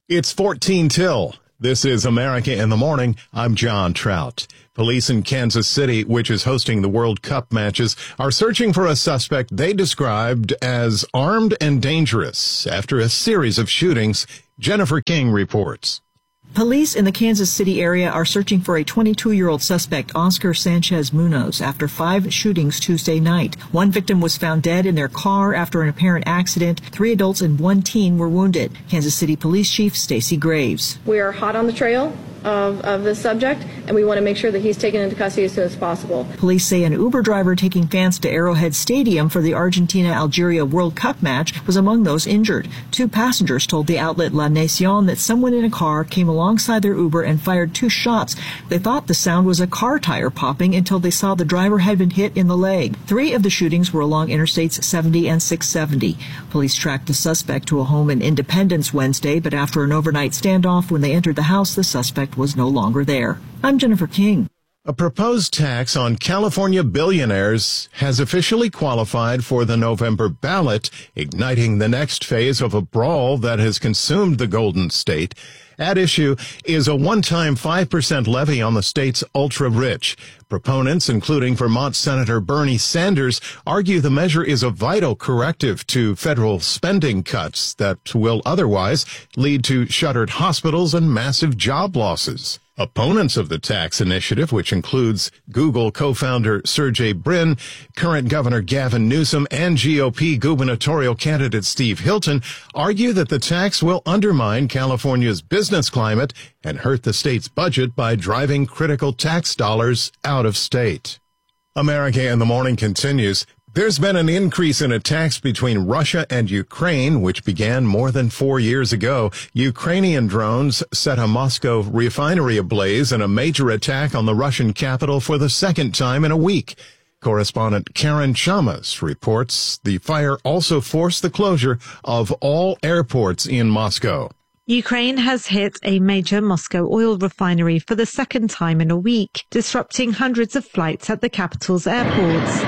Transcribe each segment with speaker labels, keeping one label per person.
Speaker 1: It's 14 till. This is America in the Morning. I'm John Trout. Police in Kansas City, which is hosting the World Cup matches, are searching for a suspect they described as armed and dangerous after a series of shootings. Jennifer King reports.
Speaker 2: Police in the Kansas City area are searching for a 22-year-old suspect, Oscar Sanchez Munoz, after 5 shootings Tuesday night. One victim was found dead in their car after an apparent accident. 3 adults and 1 teen were wounded. Kansas City Police Chief Stacy Graves.
Speaker 3: We are hot on the trail of the subject, and we want to make sure that he's taken into custody as soon as possible.
Speaker 2: Police say an Uber driver taking fans to Arrowhead Stadium for the Argentina-Algeria World Cup match was among those injured. 2 passengers told the outlet La Nacion that someone in a car came alongside their Uber and fired 2 shots. They thought the sound was a car tire popping until they saw the driver had been hit in the leg. 3 of the shootings were along Interstates 70 and 670. Police tracked the suspect to a home in Independence Wednesday, but after an overnight standoff when they entered the house, the suspect was no longer there. I'm Jennifer King.
Speaker 1: A proposed tax on California billionaires has officially qualified for the November ballot, igniting the next phase of a brawl that has consumed the Golden State. At issue is a one-time 5% levy on the state's ultra-rich. Proponents, including Vermont Senator Bernie Sanders, argue the measure is a vital corrective to federal spending cuts that will otherwise lead to shuttered hospitals and massive job losses. Opponents of the tax initiative, which includes Google co-founder Sergey Brin, current Governor Gavin Newsom, and GOP gubernatorial candidate Steve Hilton, argue that the tax will undermine California's business climate and hurt the state's budget by driving critical tax dollars out of state. America in the Morning continues. There's been an increase in attacks between Russia and Ukraine, which began more than 4 years ago. Ukrainian drones set a Moscow refinery ablaze in a major attack on the Russian capital for the second time in a week. Correspondent Karen Chamas reports the fire also forced the closure of all airports in Moscow.
Speaker 4: Ukraine has hit a major Moscow oil refinery for the second time in a week, disrupting hundreds of flights at the capital's airports.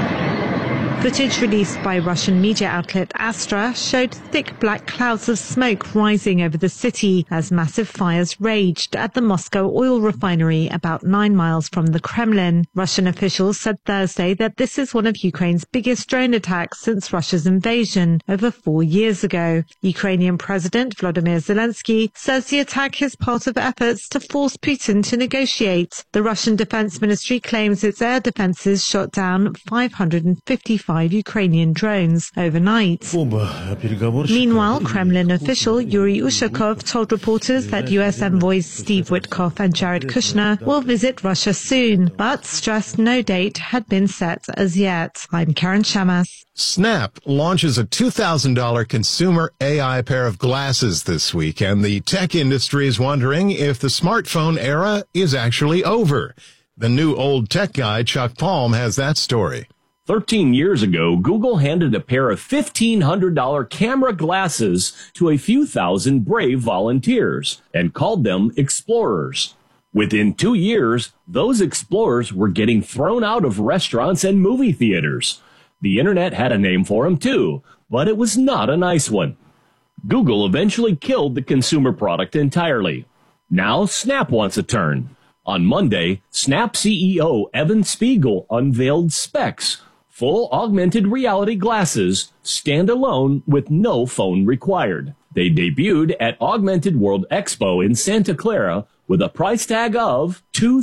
Speaker 4: Footage released by Russian media outlet Astra showed thick black clouds of smoke rising over the city as massive fires raged at the Moscow oil refinery about 9 miles from the Kremlin. Russian officials said Thursday that this is one of Ukraine's biggest drone attacks since Russia's invasion over 4 years ago. Ukrainian President Volodymyr Zelensky says the attack is part of efforts to force Putin to negotiate. The Russian Defense Ministry claims its air defenses shot down 555 Ukrainian drones overnight. Meanwhile, Kremlin official Yuri Ushakov told reporters that U.S. envoys Steve Witkoff and Jared Kushner will visit Russia soon, but stressed no date had been set as yet. I'm Karen Chamas.
Speaker 1: Snap launches a $2,000 consumer AI pair of glasses this week, and the tech industry is wondering if the smartphone era is actually over. The new old tech guy, Chuck Palm, has that story.
Speaker 5: 13 years ago, Google handed a pair of $1,500 camera glasses to a few thousand brave volunteers and called them Explorers. Within 2 years, those Explorers were getting thrown out of restaurants and movie theaters. The internet had a name for them too, but it was not a nice one. Google eventually killed the consumer product entirely. Now Snap wants a turn. On Monday, Snap CEO Evan Spiegel unveiled Specs, full augmented reality glasses, standalone with no phone required. They debuted at Augmented World Expo in Santa Clara with a price tag of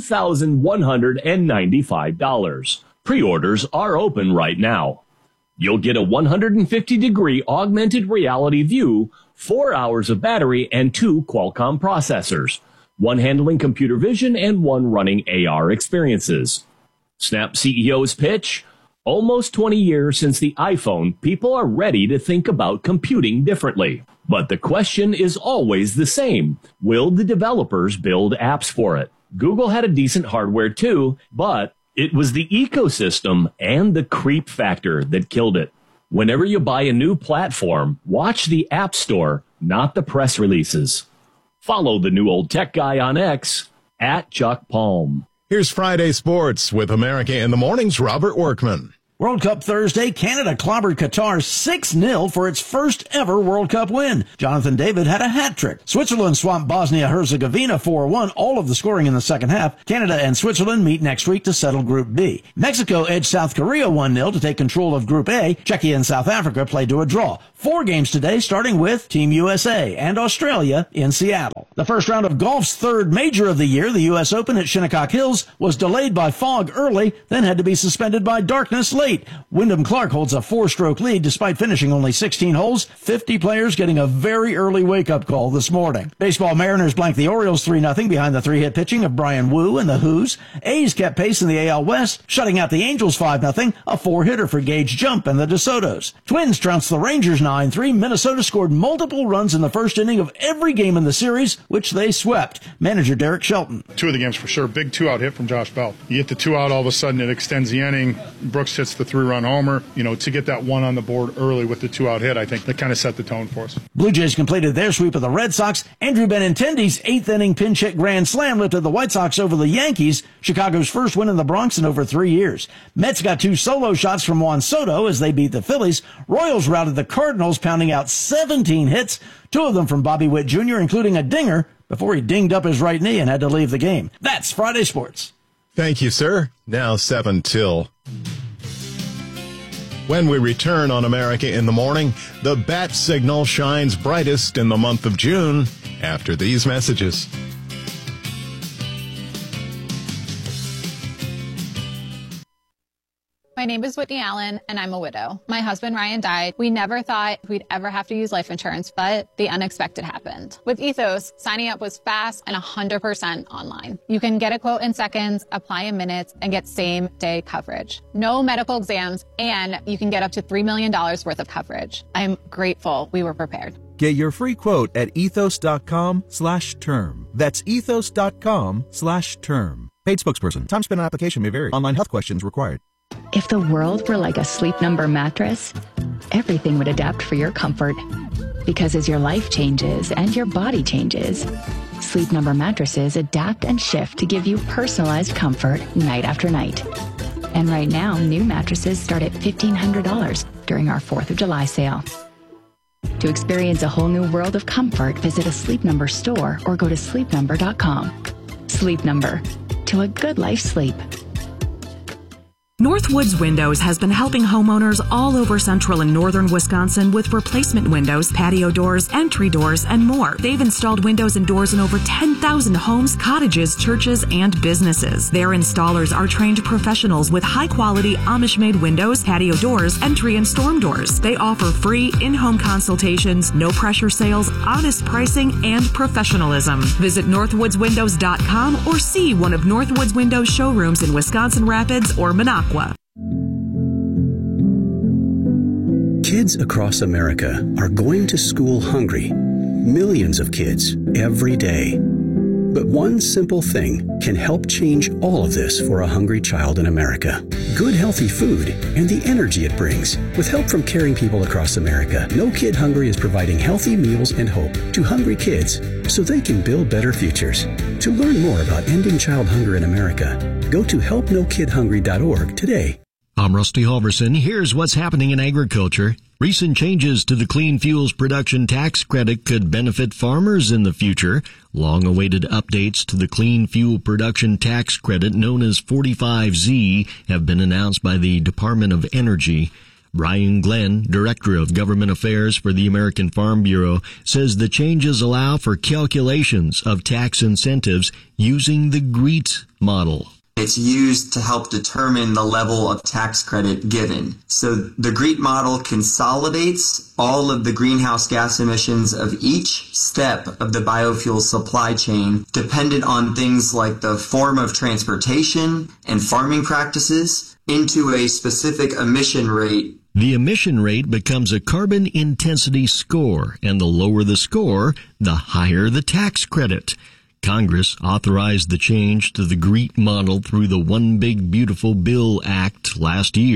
Speaker 5: $2,195. Pre-orders are open right now. You'll get a 150-degree augmented reality view, 4 hours of battery, and 2 Qualcomm processors, 1 handling computer vision and 1 running AR experiences. Snap CEO's pitch: almost 20 years since the iPhone, people are ready to think about computing differently. But the question is always the same. Will the developers build apps for it? Google had a decent hardware too, but it was the ecosystem and the creep factor that killed it. Whenever you buy a new platform, watch the App Store, not the press releases. Follow the new old tech guy on X, @Chuck Palm.
Speaker 1: Here's Friday Sports with America in the Morning's Robert Workman.
Speaker 6: World Cup Thursday, Canada clobbered Qatar 6-0 for its first ever World Cup win. Jonathan David had a hat trick. Switzerland swamped Bosnia-Herzegovina 4-1, all of the scoring in the second half. Canada and Switzerland meet next week to settle Group B. Mexico edged South Korea 1-0 to take control of Group A. Czechia and South Africa played to a draw. 4 games today, starting with Team USA and Australia in Seattle. The first round of golf's third major of the year, the U.S. Open at Shinnecock Hills, was delayed by fog early, then had to be suspended by darkness late. Wyndham Clark holds a 4-stroke lead despite finishing only 16 holes, 50 players getting a very early wake-up call this morning. Baseball Mariners blanked the Orioles 3-0 behind the 3-hit pitching of Brian Wu and the Who's. A's kept pace in the AL West, shutting out the Angels 5-0, a 4-hitter for Gage Jump and the DeSotos. Twins trounced the Rangers 9-3. Minnesota scored multiple runs in the first inning of every game in the series, which they swept. Manager Derek Shelton.
Speaker 7: 2 of the games for sure. Big 2-out hit from Josh Bell. You get the 2 out, all of a sudden it extends the inning. Brooks hits the 3-run homer. To get that 1 on the board early with the 2-out hit, I think that kind of set the tone for us.
Speaker 6: Blue Jays completed their sweep of the Red Sox. Andrew Benintendi's 8th inning pinch hit grand slam lifted the White Sox over the Yankees, Chicago's first win in the Bronx in over 3 years. Mets got 2 solo shots from Juan Soto as they beat the Phillies. Royals routed the Cardinals, pounding out 17 hits, 2 of them from Bobby Witt Jr., including a dinger, before he dinged up his right knee and had to leave the game. That's Friday Sports.
Speaker 1: Thank you, sir. Now 7 till. When we return on America in the Morning, the bat signal shines brightest in the month of June after these messages.
Speaker 8: My name is Whitney Allen, and I'm a widow. My husband, Ryan, died. We never thought we'd ever have to use life insurance, but the unexpected happened. With Ethos, signing up was fast and 100% online. You can get a quote in seconds, apply in minutes, and get same-day coverage. No medical exams, and you can get up to $3 million worth of coverage. I'm grateful we were prepared.
Speaker 9: Get your free quote at ethos.com/term. That's ethos.com/term. Paid spokesperson. Time spent on application may vary. Online health questions required.
Speaker 10: If the world were like a Sleep Number mattress, everything would adapt for your comfort. Because as your life changes and your body changes, Sleep Number mattresses adapt and shift to give you personalized comfort night after night. And right now, new mattresses start at $1,500 during our 4th of July sale. To experience a whole new world of comfort, visit a Sleep Number store or go to sleepnumber.com. Sleep Number. To a good life sleep.
Speaker 11: Northwoods Windows has been helping homeowners all over central and northern Wisconsin with replacement windows, patio doors, entry doors, and more. They've installed windows and doors in over 10,000 homes, cottages, churches, and businesses. Their installers are trained professionals with high-quality Amish-made windows, patio doors, entry and storm doors. They offer free in-home consultations, no-pressure sales, honest pricing, and professionalism. Visit northwoodswindows.com or see one of Northwoods Windows showrooms in Wisconsin Rapids or Minocqua.
Speaker 12: Kids across America are going to school hungry. Millions of kids every day. But one simple thing can help change all of this for a hungry child in America. Good, healthy food and the energy it brings. With help from caring people across America, No Kid Hungry is providing healthy meals and hope to hungry kids so they can build better futures. To learn more about ending child hunger in America, go to helpnokidhungry.org today.
Speaker 13: I'm Rusty Halverson. Here's what's happening in agriculture. Recent changes to the Clean Fuels Production Tax Credit could benefit farmers in the future. Long-awaited updates to the Clean Fuel Production Tax Credit, known as 45Z, have been announced by the Department of Energy. Brian Glenn, Director of Government Affairs for the American Farm Bureau, says the changes allow for calculations of tax incentives using the GREET model.
Speaker 14: It's used to help determine the level of tax credit given. So the GREET model consolidates all of the greenhouse gas emissions of each step of the biofuel supply chain, dependent on things like the form of transportation and farming practices, into a specific emission rate.
Speaker 13: The emission rate becomes a carbon intensity score, and the lower the score, the higher the tax credit. Congress authorized the change to the GREET model through the One Big Beautiful Bill Act last year.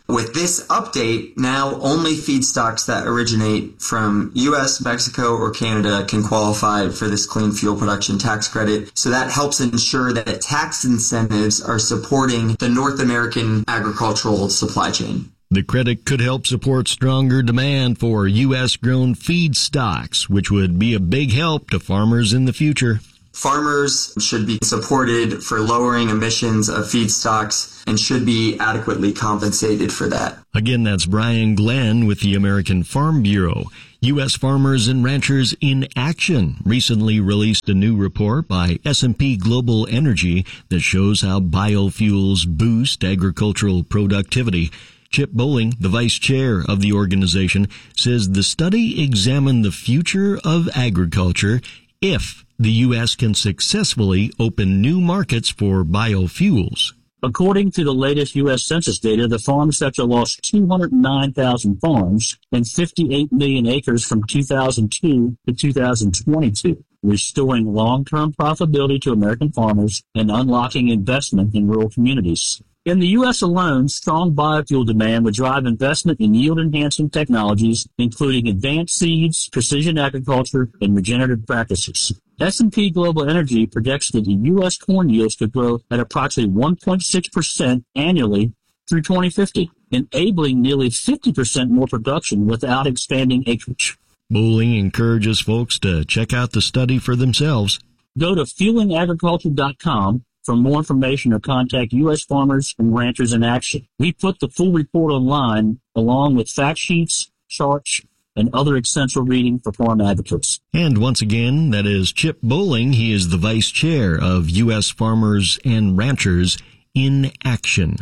Speaker 14: With this update, now only feedstocks that originate from U.S., Mexico, or Canada can qualify for this clean fuel production tax credit. So that helps ensure that tax incentives are supporting the North American agricultural supply chain.
Speaker 13: The credit could help support stronger demand for U.S.-grown feedstocks, which would be a big help to farmers in the future.
Speaker 14: Farmers should be supported for lowering emissions of feedstocks and should be adequately compensated for that.
Speaker 13: Again, that's Brian Glenn with the American Farm Bureau. U.S. Farmers and Ranchers in Action recently released a new report by S&P Global Energy that shows how biofuels boost agricultural productivity. Chip Bowling, the vice chair of the organization, says the study examined the future of agriculture if the U.S. can successfully open new markets for biofuels.
Speaker 15: According to the latest U.S. Census data, the farm sector lost 209,000 farms and 58 million acres from 2002 to 2022, restoring long-term profitability to American farmers and unlocking investment in rural communities. In the U.S. alone, strong biofuel demand would drive investment in yield-enhancing technologies, including advanced seeds, precision agriculture, and regenerative practices. S&P Global Energy projects that the U.S. corn yields could grow at approximately 1.6% annually through 2050, enabling nearly 50% more production without expanding acreage.
Speaker 13: Bowling encourages folks to check out the study for themselves.
Speaker 15: Go to fuelingagriculture.com for more information or contact U.S. Farmers and Ranchers in Action. We put the full report online along with fact sheets, charts, and other essential reading for farm advocates.
Speaker 13: And once again, that is Chip Bowling. He is the vice chair of U.S. Farmers and Ranchers in Action.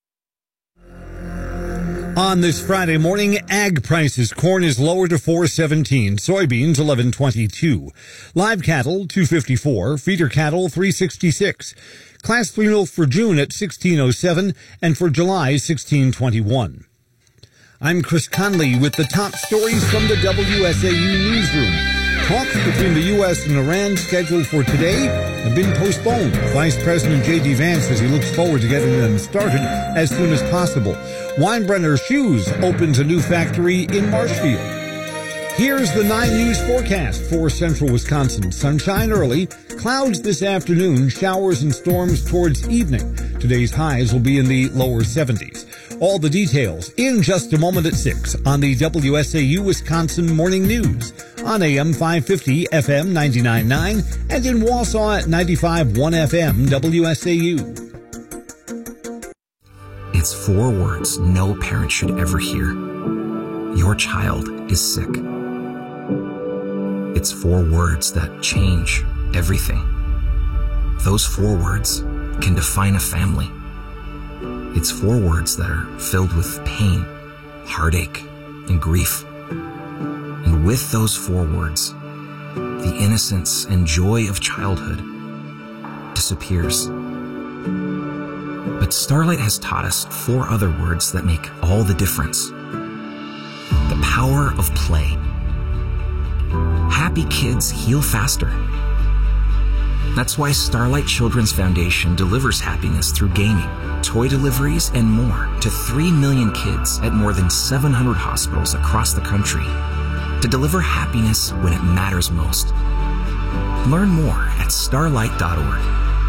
Speaker 16: On this Friday morning, ag prices. Corn is lower to $4.17, soybeans $11.22, live cattle $2.54, feeder cattle $3.66, Class 3 milk for June at $16.07, and for July $16.21. I'm Chris Conley with the top stories from the WSAU newsroom. Talks between the U.S. and Iran scheduled for today have been postponed. Vice President J.D. Vance says he looks forward to getting them started as soon as possible. Weinbrenner Shoes opens a new factory in Marshfield. Here's the 9 News forecast for central Wisconsin. Sunshine early, clouds this afternoon, showers and storms towards evening. Today's highs will be in the lower 70s. All the details in just a moment at 6 on the WSAU Wisconsin Morning News on AM 550, FM 99.9, and in Wausau at 95.1 FM WSAU.
Speaker 17: It's 4 words no parent should ever hear. Your child is sick. It's 4 words that change everything. Those 4 words can define a family. It's 4 words that are filled with pain, heartache, and grief. And with those 4 words, the innocence and joy of childhood disappears. But Starlight has taught us 4 other words that make all the difference. The power of play. Happy kids heal faster. That's why Starlight Children's Foundation delivers happiness through gaming, toy deliveries, and more to 3 million kids at more than 700 hospitals across the country to deliver happiness when it matters most. Learn more at starlight.org.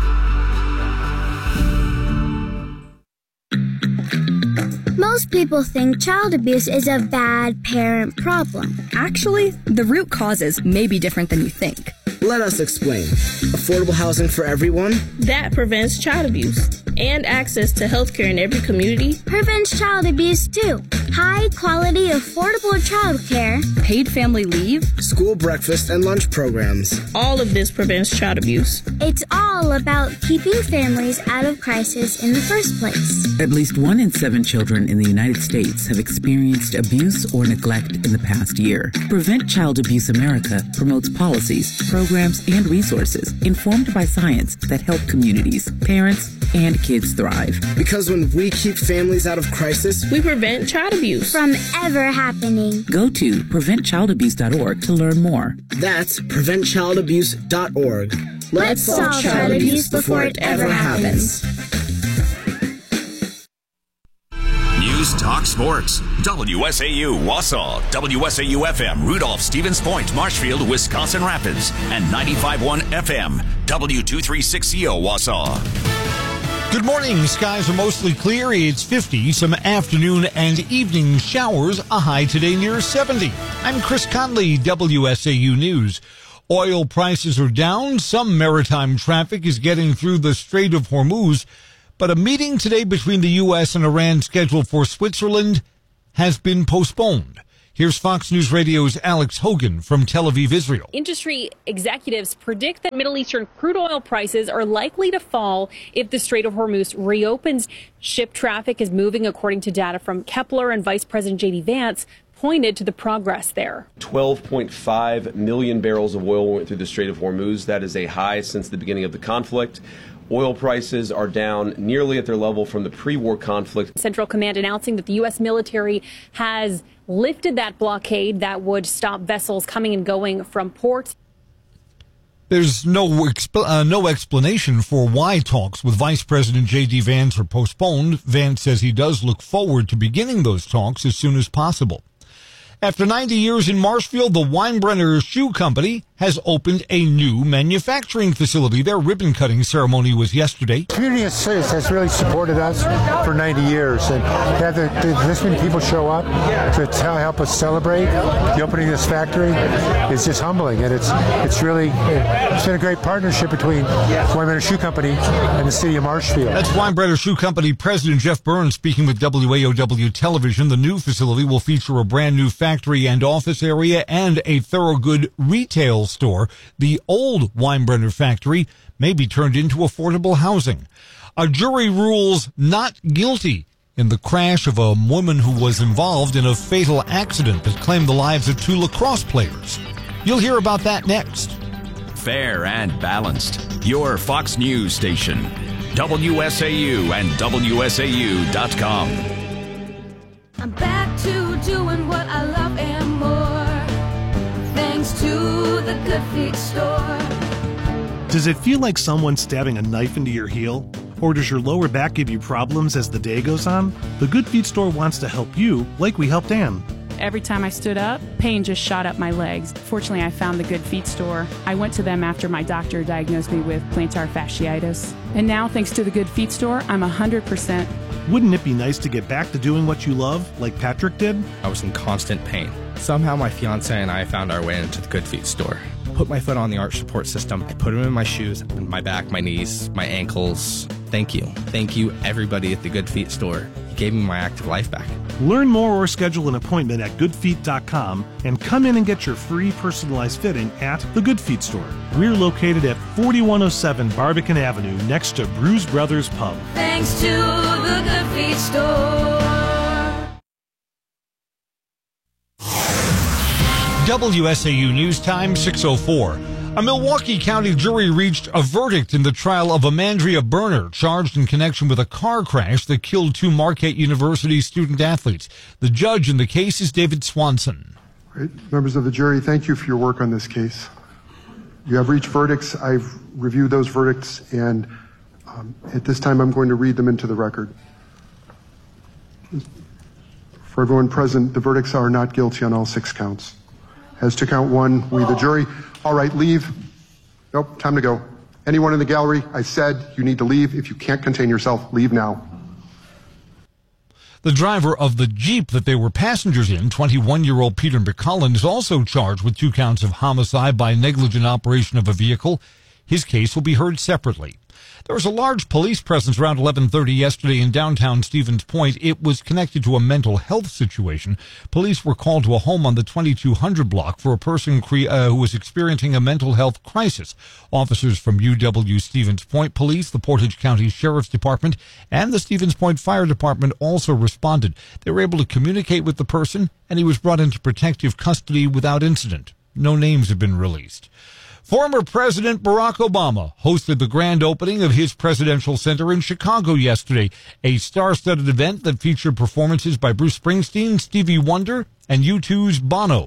Speaker 18: Most people think child abuse is a bad parent problem.
Speaker 19: Actually, the root causes may be different than you think.
Speaker 20: Let us explain. Affordable housing for everyone?
Speaker 21: That prevents child abuse. And access to health care in every community.
Speaker 18: Prevents child abuse too. High quality, affordable child care.
Speaker 19: Paid family leave.
Speaker 20: School breakfast and lunch programs.
Speaker 21: All of this prevents child abuse.
Speaker 18: It's all about keeping families out of crisis in the first place.
Speaker 22: At least 1 in 7 children in the United States have experienced abuse or neglect in the past year. Prevent Child Abuse America promotes policies, programs, and resources informed by science that help communities, parents, and kids thrive.
Speaker 20: Because when we keep families out of crisis,
Speaker 21: we prevent child abuse
Speaker 18: from ever happening.
Speaker 22: Go to preventchildabuse.org to learn more.
Speaker 20: That's preventchildabuse.org.
Speaker 18: Let's solve child abuse before it ever happens.
Speaker 23: News
Speaker 2: News Talk Sports. WSAU Wausau, WSAU FM Rudolph, Stevens Point, Marshfield, Wisconsin Rapids, and 95.1 FM W236CO Wausau.
Speaker 16: Good morning. Skies are mostly clear. It's 50. Some afternoon and evening showers. A high today near 70. I'm Chris Conley, WSAU News. Oil prices are down. Some maritime traffic is getting through the Strait of Hormuz. But a meeting today between the U.S. and Iran scheduled for Switzerland has been postponed. Here's Fox News Radio's Alex Hogan from Tel Aviv, Israel.
Speaker 3: Industry executives predict that Middle Eastern crude oil prices are likely to fall if the Strait of Hormuz reopens. Ship traffic is moving, according to data from Kepler, and Vice President J.D. Vance pointed to the progress there.
Speaker 23: 12.5 million barrels of oil went through the Strait of Hormuz. That is a high since the beginning of the conflict. Oil prices are down nearly at their level from the pre-war conflict.
Speaker 3: Central Command announcing that the U.S. military has lifted that blockade that would stop vessels coming and going from ports.
Speaker 16: There's no explanation for why talks with Vice President J.D. Vance are postponed. Vance says he does look forward to beginning those talks as soon as possible. After 90 years in Marshfield, the Weinbrenner Shoe Company has opened a new manufacturing facility. Their ribbon-cutting ceremony was yesterday.
Speaker 24: The community has really supported us for 90 years, and this many people show up to help us celebrate the opening of this factory is just humbling, and it's been a great partnership between Weinbrenner Shoe Company and the city of Marshfield.
Speaker 16: That's Weinbrenner Shoe Company President Jeff Burns speaking with WAOW Television. The new facility will feature a brand new factory and office area and a Thorogood retail store. The old Weinbrenner factory may be turned into affordable housing. A jury rules not guilty in the crash of a woman who was involved in a fatal accident that claimed the lives of 2 lacrosse players. You'll hear about that next.
Speaker 2: Fair and balanced. Your Fox News station. WSAU and WSAU.com.
Speaker 25: I'm back to doing what I love and more. Thanks to the Good Feet store.
Speaker 26: Does it feel like someone's stabbing a knife into your heel? Or does your lower back give you problems as the day goes on? The Good Feet store wants to help you, like we helped Ann.
Speaker 27: Every time I stood up, pain just shot up my legs. Fortunately, I found the Good Feet store. I went to them after my doctor diagnosed me with plantar fasciitis. And now, thanks to the Good Feet store, I'm 100%.
Speaker 26: Wouldn't it be nice to get back to doing what you love, like Patrick did?
Speaker 28: I was in constant pain. Somehow my fiance and I found our way into the Good Feet store. Put my foot on the arch support system. I put them in my shoes, my back, my knees, my ankles. Thank you. Thank you, everybody at the Good Feet store. You gave me my active life back.
Speaker 26: Learn more or schedule an appointment at goodfeet.com and come in and get your free personalized fitting at the Good Feet store. We're located at 4107 Barbican Avenue next to Bruise Brothers Pub.
Speaker 25: Thanks to the Good Feet store.
Speaker 16: WSAU News Time, 6:04. A Milwaukee County jury reached a verdict in the trial of Amandria Berner, charged in connection with a car crash that killed 2 Marquette University student-athletes. The judge in the case is David Swanson.
Speaker 29: Right. Members of the jury, thank you for your work on this case. You have reached verdicts. I've reviewed those verdicts, and at this time I'm going to read them into the record. For everyone present, the verdicts are not guilty on all 6 counts. As to count 1, we, the jury, all right, leave. Nope, time to go. Anyone in the gallery, I said you need to leave. If you can't contain yourself, leave now.
Speaker 16: The driver of the Jeep that they were passengers in, 21-year-old Peter McCullen, is also charged with 2 counts of homicide by negligent operation of a vehicle. His case will be heard separately. There was a large police presence around 11:30 yesterday in downtown Stevens Point. It was connected to a mental health situation. Police were called to a home on the 2200 block for a person who was experiencing a mental health crisis. Officers from UW Stevens Point Police, the Portage County Sheriff's Department, and the Stevens Point Fire Department also responded. They were able to communicate with the person, and he was brought into protective custody without incident. No names have been released. Former President Barack Obama hosted the grand opening of his presidential center in Chicago yesterday, a star-studded event that featured performances by Bruce Springsteen, Stevie Wonder, and U2's Bono.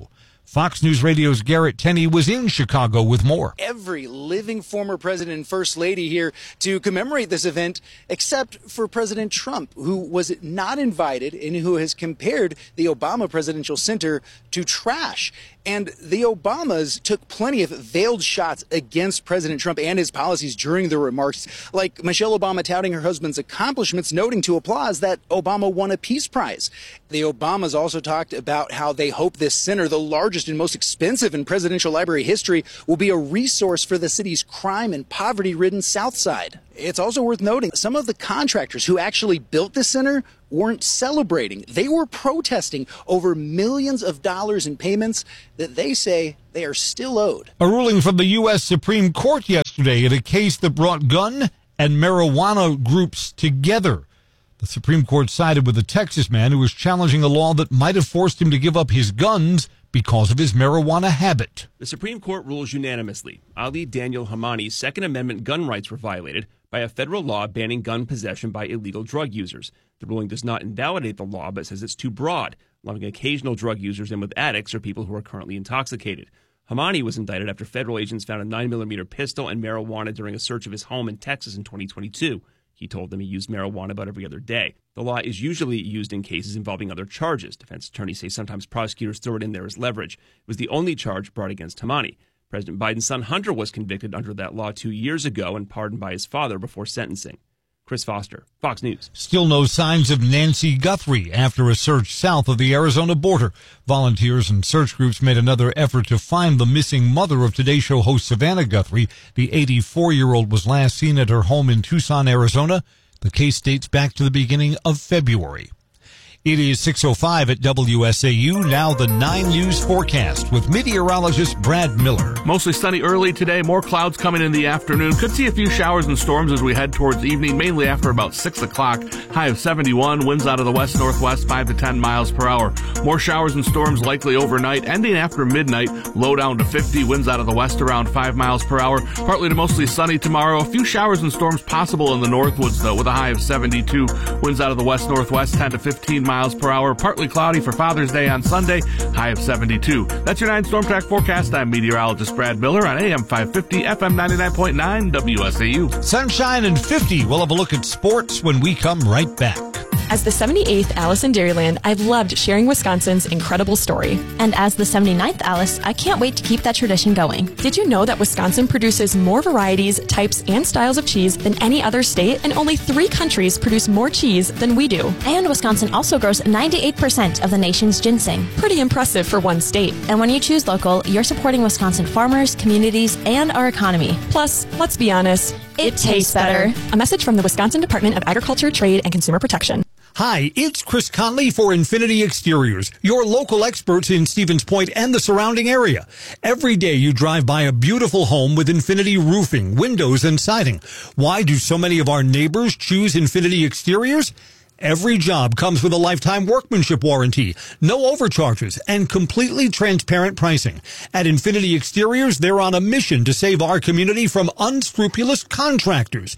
Speaker 16: Fox News Radio's Garrett Tenney was in Chicago with more.
Speaker 1: Every living former president and first lady here to commemorate this event, except for President Trump, who was not invited and who has compared the Obama Presidential Center to trash. And the Obamas took plenty of veiled shots against President Trump and his policies during the remarks, like Michelle Obama touting her husband's accomplishments, noting to applause that Obama won a Peace Prize. The Obamas also talked about how they hope this center, the largest and most expensive in presidential library history, will be a resource for the city's crime and poverty-ridden South Side. It's also worth noting some of the contractors who actually built the center weren't celebrating. They were protesting over millions of dollars in payments that they say they are still owed.
Speaker 16: A ruling from the U.S. Supreme Court yesterday in a case that brought gun and marijuana groups together. The Supreme Court sided with a Texas man who was challenging a law that might have forced him to give up his guns because of his marijuana habit.
Speaker 4: The Supreme Court rules unanimously. Ali Daniel Hamani's Second Amendment gun rights were violated by a federal law banning gun possession by illegal drug users. The ruling does not invalidate the law, but says it's too broad, allowing occasional drug users in with addicts or people who are currently intoxicated. Hamani was indicted after federal agents found a 9mm pistol and marijuana during a search of his home in Texas in 2022. He told them he used marijuana about every other day. The law is usually used in cases involving other charges. Defense attorneys say sometimes prosecutors throw it in there as leverage. It was the only charge brought against Hamani. President Biden's son Hunter was convicted under that law 2 years ago and pardoned by his father before sentencing. Chris Foster, Fox News.
Speaker 16: Still no signs of Nancy Guthrie after a search south of the Arizona border. Volunteers and search groups made another effort to find the missing mother of Today Show host Savannah Guthrie. The 84-year-old was last seen at her home in Tucson, Arizona. The case dates back to the beginning of February. It is 6:05 at WSAU. Now the 9 News forecast with meteorologist Brad Miller.
Speaker 5: Mostly sunny early today. More clouds coming in the afternoon. Could see a few showers and storms as we head towards evening, mainly after about 6 o'clock. High of 71. Winds out of the west-northwest, 5 to 10 miles per hour. More showers and storms likely overnight, ending after midnight. Low down to 50. Winds out of the west around 5 miles per hour. Partly to mostly sunny tomorrow. A few showers and storms possible in the northwoods, though, with a high of 72. Winds out of the west-northwest, 10 to 15 miles per hour. Partly cloudy for Father's Day on Sunday, high of 72. That's your 9 Storm Track forecast. I'm meteorologist Brad Miller on AM 550, FM 99.9, WSAU.
Speaker 16: Sunshine and 50. We'll have a look at sports when we come right back.
Speaker 6: As the 78th Alice in Dairyland, I've loved sharing Wisconsin's incredible story.
Speaker 7: And as the 79th Alice, I can't wait to keep that tradition going.
Speaker 6: Did you know that Wisconsin produces more varieties, types, and styles of cheese than any other state, and only 3 countries produce more cheese than we do?
Speaker 7: And Wisconsin also grows 98% of the nation's ginseng.
Speaker 6: Pretty impressive for one state.
Speaker 7: And when you choose local, you're supporting Wisconsin farmers, communities, and our economy.
Speaker 6: Plus, let's be honest,
Speaker 7: it tastes better.
Speaker 6: A message from the Wisconsin Department of Agriculture, Trade, and Consumer Protection.
Speaker 16: Hi, it's Chris Conley for Infinity Exteriors, your local experts in Stevens Point and the surrounding area. Every day you drive by a beautiful home with Infinity roofing, windows, and siding. Why do so many of our neighbors choose Infinity Exteriors? Every job comes with a lifetime workmanship warranty, no overcharges, and completely transparent pricing. At Infinity Exteriors, they're on a mission to save our community from unscrupulous contractors.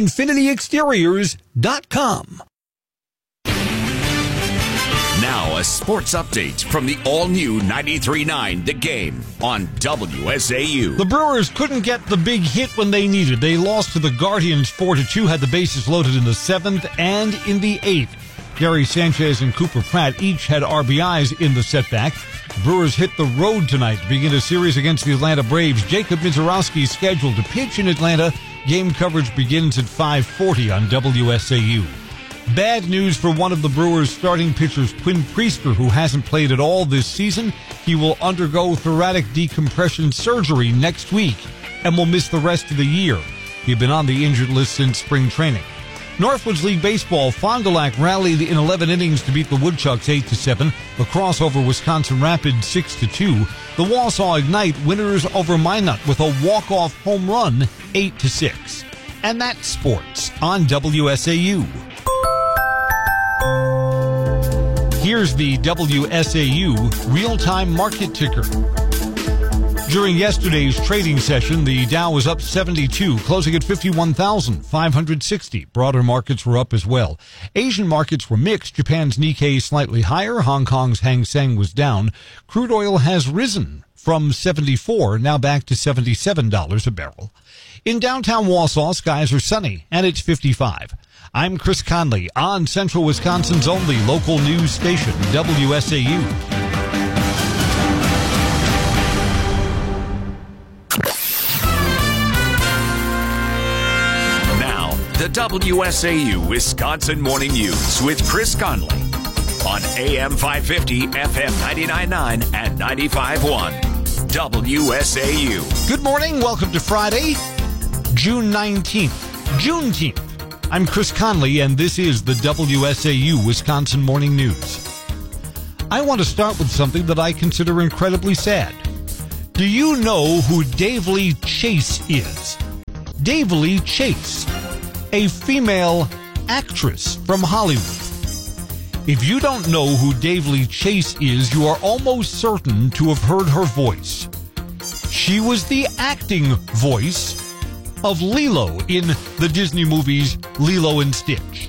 Speaker 16: InfinityExteriors.com.
Speaker 2: Now a sports update from the all-new 93.9 The Game on WSAU.
Speaker 16: The Brewers couldn't get the big hit when they needed. They lost to the Guardians 4-2, had the bases loaded in the 7th and in the 8th. Gary Sanchez and Cooper Pratt each had RBIs in the setback. The Brewers hit the road tonight to begin a series against the Atlanta Braves. Jacob Mizorowski is scheduled to pitch in Atlanta. Game coverage begins at 5:40 on WSAU. Bad news for one of the Brewers' starting pitchers, Quinn Priester, who hasn't played at all this season. He will undergo thoracic decompression surgery next week and will miss the rest of the year. He'd been on the injured list since spring training. Northwoods League Baseball, Fond du Lac rallied in 11 innings to beat the Woodchucks 8-7. Lacrosse over Wisconsin Rapids 6-2. The Wausau Ignite winners over Minot with a walk-off home run 8-6. And that's sports on WSAU. Here's the WSAU real-time market ticker. During yesterday's trading session, the Dow was up 72, closing at 51,560. Broader markets were up as well. Asian markets were mixed. Japan's Nikkei slightly higher. Hong Kong's Hang Seng was down. Crude oil has risen from $74, now back to $77 a barrel. In downtown Wausau, skies are sunny, and it's 55. I'm Chris Conley on Central Wisconsin's only local news station, WSAU.
Speaker 2: The WSAU Wisconsin Morning News with Chris Conley on AM 550, FM 99.9, and 95.1. WSAU.
Speaker 16: Good morning. Welcome to Friday, June 19th. Juneteenth. I'm Chris Conley, and this is the WSAU Wisconsin Morning News. I want to start with something that I consider incredibly sad. Do you know who Dave Lee Chase is? Dave Lee Chase, a female actress from Hollywood. If you don't know who Dave Lee Chase is, you are almost certain to have heard her voice. She was the acting voice of Lilo in the Disney movies Lilo and Stitch.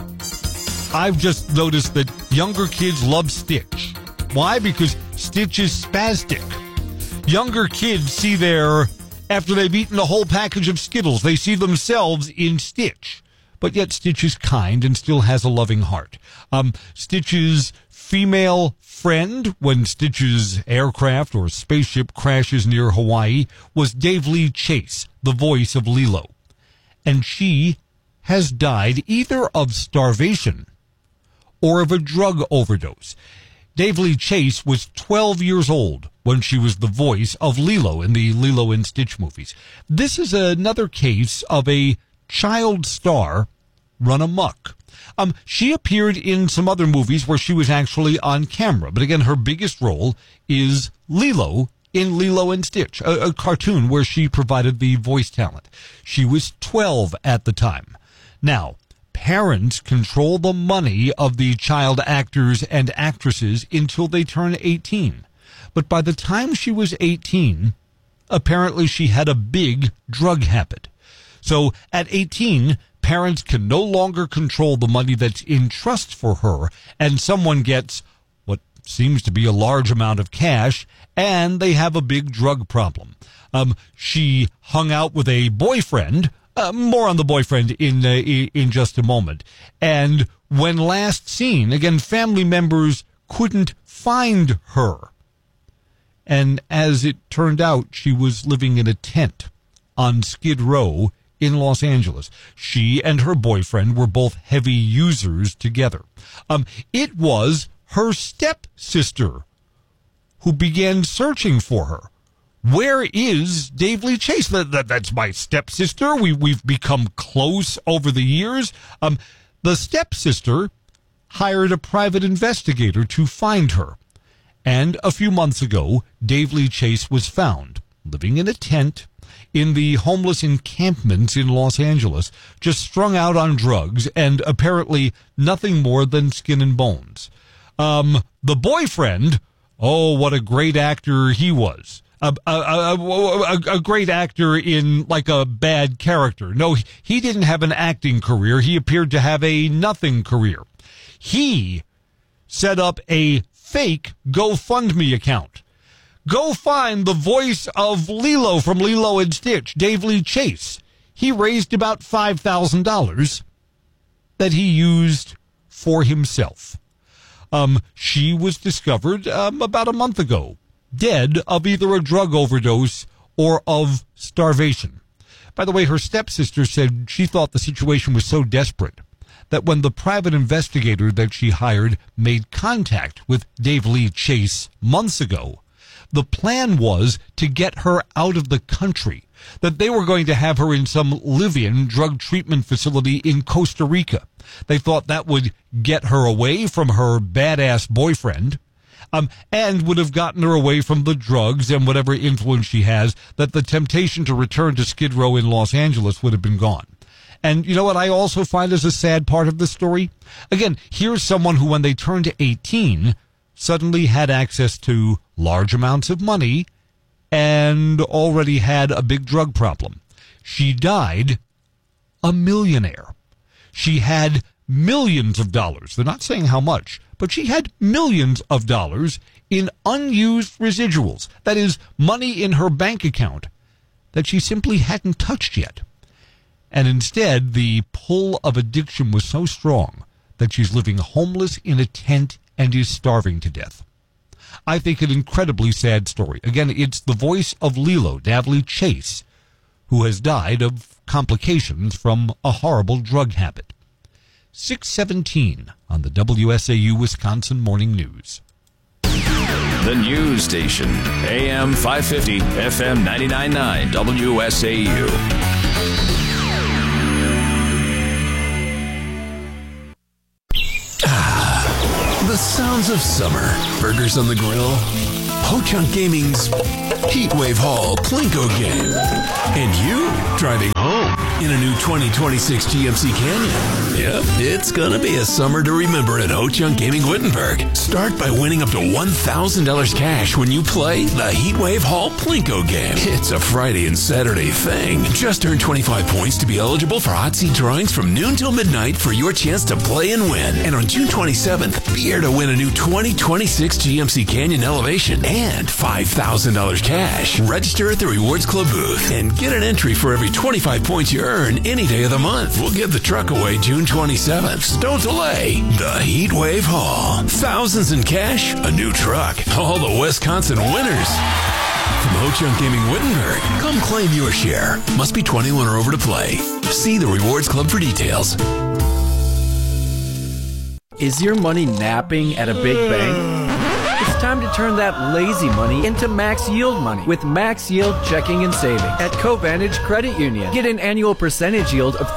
Speaker 16: I've just noticed that younger kids love Stitch. Why? Because Stitch is spastic. Younger kids see after they've eaten a whole package of Skittles, they see themselves in Stitch. But yet Stitch is kind and still has a loving heart. Stitch's female friend, when Stitch's aircraft or spaceship crashes near Hawaii, was Dave Lee Chase, the voice of Lilo. And she has died either of starvation or of a drug overdose. Dave Lee Chase was 12 years old when she was the voice of Lilo in the Lilo and Stitch movies. This is another case of a child star run amok. She appeared in some other movies where she was actually on camera, but again, her biggest role is Lilo in Lilo and Stitch, a cartoon where she provided the voice talent. She was 12 at the time. Now, parents control the money of the child actors and actresses until they turn 18. But by the time she was 18, apparently she had a big drug habit. So at 18, parents can no longer control the money that's in trust for her, and someone gets what seems to be a large amount of cash, and they have a big drug problem. She hung out with a boyfriend. More on the boyfriend in just a moment. And when last seen, again, family members couldn't find her. And as it turned out, she was living in a tent on Skid Row in Los Angeles. She and her boyfriend were both heavy users together. It was her stepsister who began searching for her. Where is Dave Lee Chase? That's my stepsister. We've become close over the years. The stepsister hired a private investigator to find her. And a few months ago, Dave Lee Chase was found living in a tent in the homeless encampments in Los Angeles, just strung out on drugs and apparently nothing more than skin and bones. The boyfriend, oh, what a great actor he was. A great actor in like a bad character. No, he didn't have an acting career. He appeared to have a nothing career. He set up a fake GoFundMe account. Go find the voice of Lilo from Lilo and Stitch, Dave Lee Chase. He raised about $5,000 that he used for himself. She was discovered about a month ago, dead of either a drug overdose or of starvation. By the way, her stepsister said she thought the situation was so desperate that when the private investigator that she hired made contact with Dave Lee Chase months ago, the plan was to get her out of the country, that they were going to have her in some live-in drug treatment facility in Costa Rica. They thought that would get her away from her badass boyfriend, and would have gotten her away from the drugs and whatever influence she has, that the temptation to return to Skid Row in Los Angeles would have been gone. And you know what I also find is a sad part of the story? Again, here's someone who, when they turned 18, suddenly had access to large amounts of money and already had a big drug problem. She died a millionaire. She had millions of dollars. They're not saying how much, but she had millions of dollars in unused residuals. That is, money in her bank account that she simply hadn't touched yet. And instead, the pull of addiction was so strong that she's living homeless in a tent and is starving to death. I think an incredibly sad story. Again, it's the voice of Lilo Davley Chase, who has died of complications from a horrible drug habit. 6:17 on the WSAU Wisconsin Morning News.
Speaker 2: The news station, AM 550, FM 99.9, WSAU.
Speaker 8: The sounds of summer. Burgers on the grill. Ho-Chunk Gaming's Heatwave Hall Plinko game. And you driving home in a new 2026 GMC Canyon. Yep, it's gonna be a summer to remember at Ho-Chunk Gaming Wittenberg. Start by winning up to $1,000 cash when you play the Heatwave Hall Plinko game. It's a Friday and Saturday thing. Just earn 25 points to be eligible for hot seat drawings from noon till midnight for your chance to play and win. And on June 27th, be here to win a new 2026 GMC Canyon Elevation and $5,000 cash. Register at the Rewards Club booth and get an entry for every 25 points you earn any day of the month. We'll give the truck away June 27th. So don't delay. The Heatwave Hall. Thousands in cash, a new truck. All the Wisconsin winners. From Ho-Chunk Gaming Wittenberg, come claim your share. Must be 21 or over to play. See the Rewards Club for details.
Speaker 9: Is your money napping at a big bank? It's time to turn that lazy money into max yield money with Max Yield Checking and Savings at Covantage Credit Union. Get an annual percentage yield of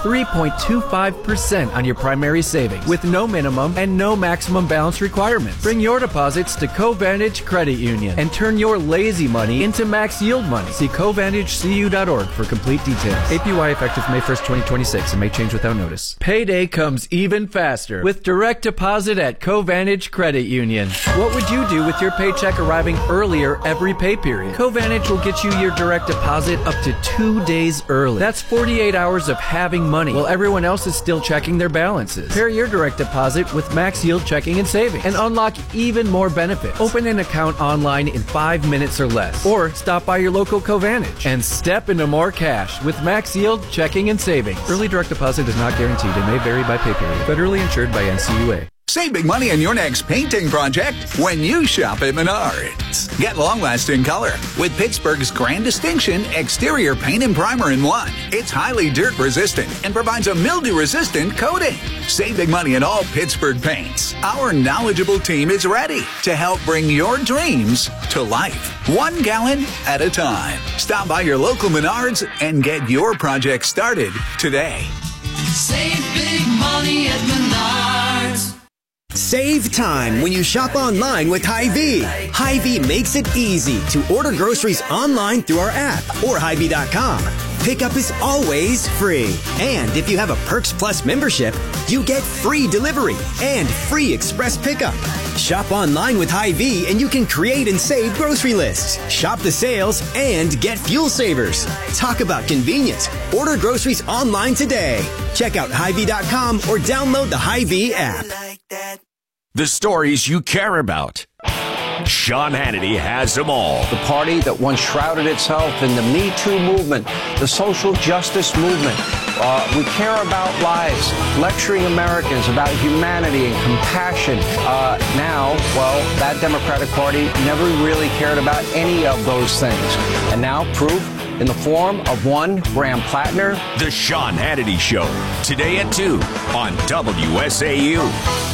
Speaker 9: 3.25% on your primary savings with no minimum and no maximum balance requirements. Bring your deposits to Covantage Credit Union and turn your lazy money into max yield money. See CovantageCU.org for complete details. APY effective May 1st, 2026 and may change without notice. Payday comes even faster with direct deposit at Covantage Credit Union. What would you do with your paycheck arriving earlier every pay period? Covantage will get you your direct deposit up to 2 days early. That's 48 hours of having money while everyone else is still checking their balances. Pair your direct deposit with Max Yield Checking and Savings and unlock even more benefits. Open an account online in 5 minutes or less, or stop by your local Covantage and step into more cash with Max Yield Checking and Savings. Early direct deposit is not guaranteed and may vary by pay period. Federally insured by NCUA.
Speaker 10: Save big money on your next painting project when you shop at Menards. Get long-lasting color with Pittsburgh's Grand Distinction exterior paint and primer in one. It's highly dirt-resistant and provides a mildew-resistant coating. Save big money in all Pittsburgh paints. Our knowledgeable team is ready to help bring your dreams to life, 1 gallon at a time. Stop by your local Menards and get your project started today.
Speaker 11: Save big money at Menards.
Speaker 12: Save time when you shop online with Hy-Vee. Hy-Vee makes it easy to order groceries online through our app or Hy-Vee.com. Pickup is always free. And if you have a Perks Plus membership, you get free delivery and free express pickup. Shop online with Hy-Vee and you can create and save grocery lists, shop the sales, and get fuel savers. Talk about convenience. Order groceries online today. Check out Hy-Vee.com or download the Hy-Vee app.
Speaker 2: The stories you care about. Sean Hannity has them all.
Speaker 13: The party that once shrouded itself in the Me Too movement, the social justice movement. We care about lives, lecturing Americans about humanity and compassion. Now, that Democratic Party never really cared about any of those things. And now, proof in the form of one Graham Plattner.
Speaker 2: The Sean Hannity Show, today at 2 on WSAU.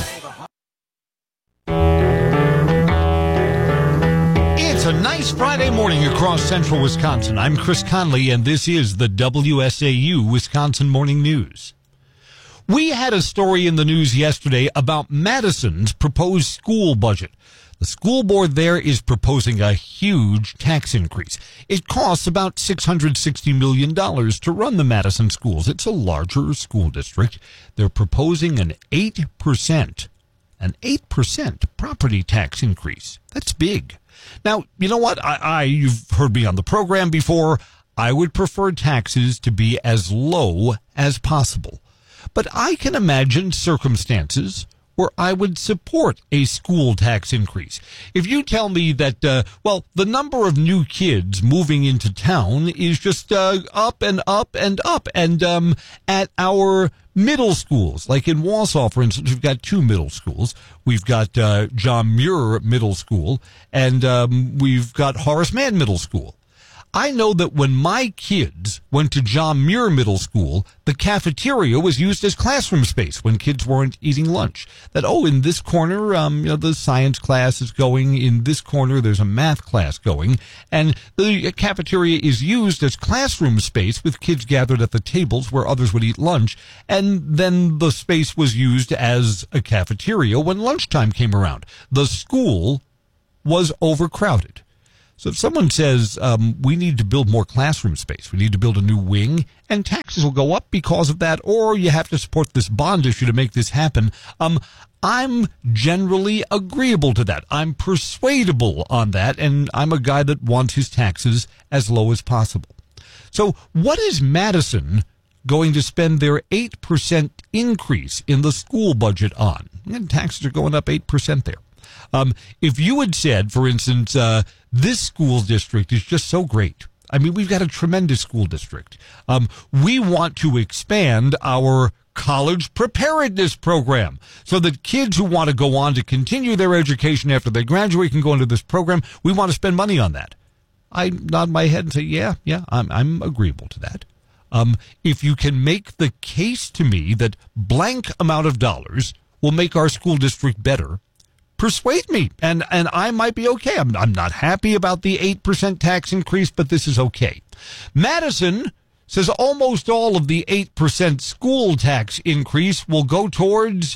Speaker 16: It's a nice Friday morning across central Wisconsin. I'm Chris Conley, and this is the WSAU Wisconsin Morning News. We had a story in the news yesterday about Madison's proposed school budget. The school board there is proposing a huge tax increase. It costs about $660 million to run the Madison schools. It's a larger school district. They're proposing an 8% property tax increase. That's big. Now, you know what? You've heard me on the program before. I would prefer taxes to be as low as possible. But I can imagine circumstances where I would support a school tax increase. If you tell me that, the number of new kids moving into town is just up and up and up. And at our middle schools, like in Wausau, for instance, we've got 2 middle schools. We've got John Muir Middle School, and we've got Horace Mann Middle School. I know that when my kids went to John Muir Middle School, the cafeteria was used as classroom space when kids weren't eating lunch. That, in this corner, the science class is going. In this corner, there's a math class going. And the cafeteria is used as classroom space with kids gathered at the tables where others would eat lunch. And then the space was used as a cafeteria when lunchtime came around. The school was overcrowded. So if someone says, we need to build more classroom space, we need to build a new wing, and taxes will go up because of that, or you have to support this bond issue to make this happen, I'm generally agreeable to that. I'm persuadable on that, and I'm a guy that wants his taxes as low as possible. So what is Madison going to spend their 8% increase in the school budget on? And taxes are going up 8% there. If you had said, for instance, this school district is just so great. I mean, we've got a tremendous school district. We want to expand our college preparedness program so that kids who want to go on to continue their education after they graduate can go into this program. We want to spend money on that. I nod my head and say, yeah, I'm agreeable to that. If you can make the case to me that blank amount of dollars will make our school district better, persuade me, and I might be okay. I'm not happy about the 8% tax increase, but this is okay. Madison says almost all of the 8% school tax increase will go towards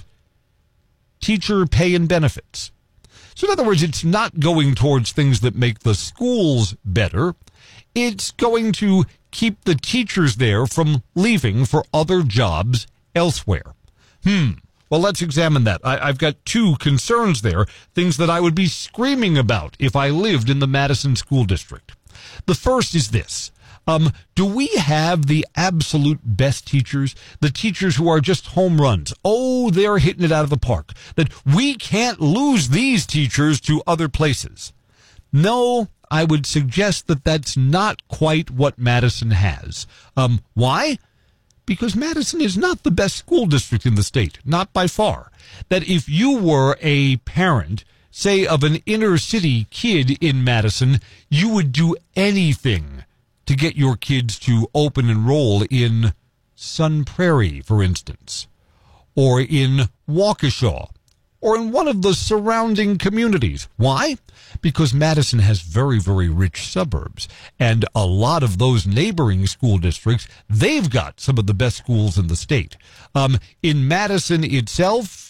Speaker 16: teacher pay and benefits. So in other words, it's not going towards things that make the schools better. It's going to keep the teachers there from leaving for other jobs elsewhere. Well, let's examine that. I've got 2 concerns there, things that I would be screaming about if I lived in the Madison School District. The first is this. Do we have the absolute best teachers? The teachers who are just home runs? They're hitting it out of the park. That we can't lose these teachers to other places. No, I would suggest that that's not quite what Madison has. Why? Because Madison is not the best school district in the state, not by far. That if you were a parent, say, of an inner city kid in Madison, you would do anything to get your kids to open enroll in Sun Prairie, for instance, or in Waukesha, or in one of the surrounding communities. Why? Because Madison has very, very rich suburbs, and a lot of those neighboring school districts, they've got some of the best schools in the state. In Madison itself,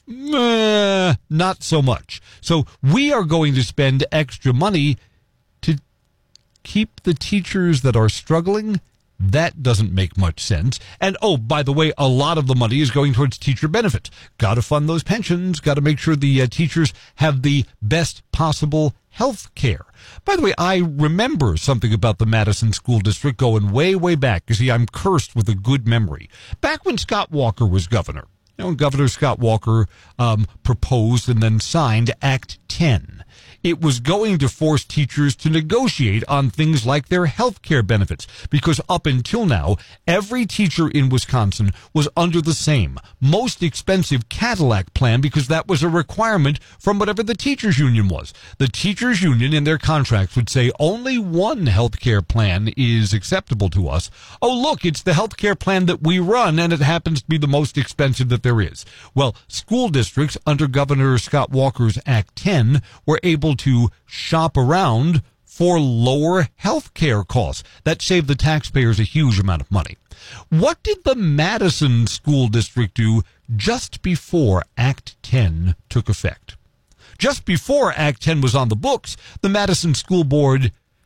Speaker 16: not so much. So we are going to spend extra money to keep the teachers that are struggling. That doesn't make much sense. And, by the way, a lot of the money is going towards teacher benefits. Got to fund those pensions. Got to make sure the teachers have the best possible health care. By the way, I remember something about the Madison School District going way, way back. You see, I'm cursed with a good memory. Back when Scott Walker was governor, Governor Scott Walker proposed and then signed Act 10. It was going to force teachers to negotiate on things like their health care benefits, because up until now, every teacher in Wisconsin was under the same, most expensive Cadillac plan, because that was a requirement from whatever the teachers union was. The teachers union in their contracts would say only one health care plan is acceptable to us. Look, it's the health care plan that we run, and it happens to be the most expensive that there is. Well, school districts under Governor Scott Walker's Act 10 were able to shop around for lower health care costs. That saved the taxpayers a huge amount of money. What did the Madison School District do just before Act 10 took effect? Just before Act 10 was on the books, the Madison School Board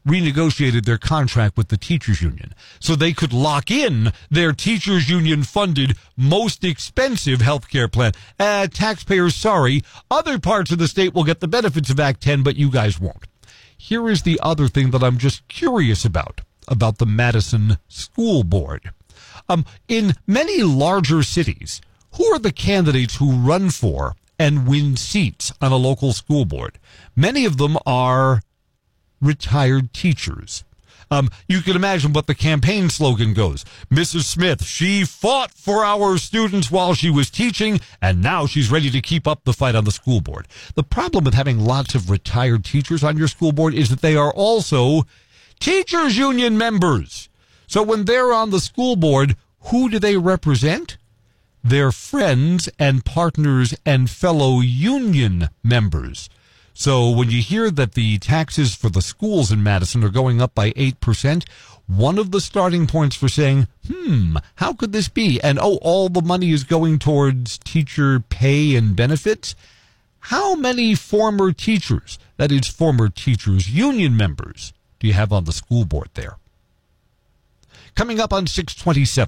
Speaker 16: renegotiated their contract with the teachers union so they could lock in their teachers union funded most expensive health care plan. Taxpayers, sorry, other parts of the state will get the benefits of Act 10, but you guys won't. Here is the other thing that I'm just curious about the Madison School Board. In many larger cities, who are the candidates who run for and win seats on a local school board? Many of them are retired teachers. You can imagine what the campaign slogan goes. Mrs. Smith, she fought for our students while she was teaching, and now she's ready to keep up the fight on the school board. The problem with having lots of retired teachers on your school board is that they are also teachers union members. So when they're on the school board, who do they represent? Their friends and partners and fellow union members. So when you hear that the taxes for the schools in Madison are going up by 8%, one of the starting points for saying, how could this be? And, all the money is going towards teacher pay and benefits? How many former teachers, that is former teachers union members, do you have on the school board there? Coming up on 627.